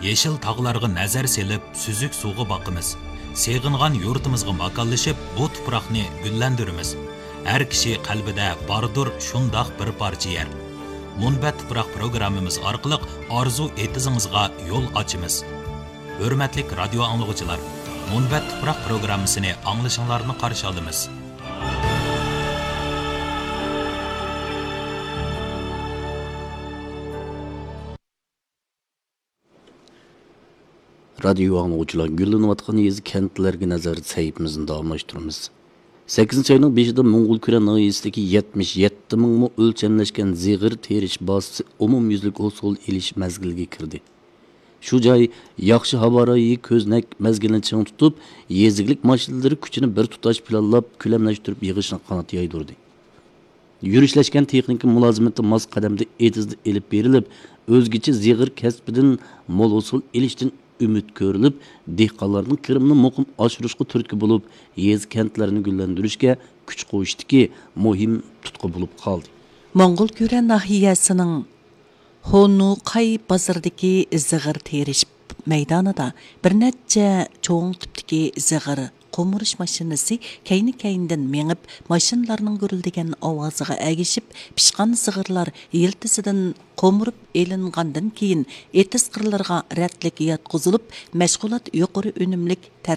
Yeşil tağlarga nazar selip, süzük suğu bakımız. Seğingan yurtumuzga makallaşıp, bu tuproqni güllendirimiz. Her kişi qalbida bardır şundaq bir parça yer. Munbat tuproq programmamiz orqali arzu etizingizga yo'l ochamiz. Hurmatli radio anglag'uchilar, Munbat tuproq programmasini anglashinglarni qarshi olamiz. Radio anglag'uchilar, gullanayotgan yezi kentlarga nazar saytimizni davomlashtiramiz. 8 ayning 5-da Mo'ng'ulkura noyasidagi 77 ming mo o'lchamlashgan zig'ir terish bosisi umumyuzlik usul ilish mazgiliga kirdi. Shu joy yaxshi havorayi ko'znak mazgilini ching tutib, yeziglik mashinalari kuchini bir tutash planlab, ko'lamlashtirib yig'ishni qanot yaydirdi. Yurishlashgan texnika mulozimati mos qadamda etizda elib berilib, o'zgacha zig'ir kasbidan mo'l usul ilishdan ümit ko'rilib, dehqonlarning kirimini muqim oshirishga turtki bo'lib, yez kentlarini gullantirishga kuch qo'yishdiki, muhim tutqu bo'lib qoldi. Mo'ng'ulkura nahiyasining Honuqay bozoridagi zig'ir terish maydonida bir necha cho'ng tipdagi zig'ir qo'mirish mashinasi kayni-kaynidan mengib, mashinlarning gurildigan ovoziga agishib, pishqan zig'irlar yiltisidan qo'mirib elingandan keyin etis qirlarga ratlik yotqizilib, mashg'ulot yuqori unumlik